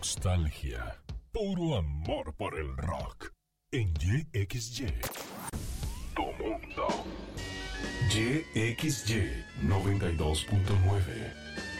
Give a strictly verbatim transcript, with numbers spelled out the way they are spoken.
Nostalgia. Puro amor por el rock. En Y X Y. Tu mundo. Y X Y noventa y dos punto nueve.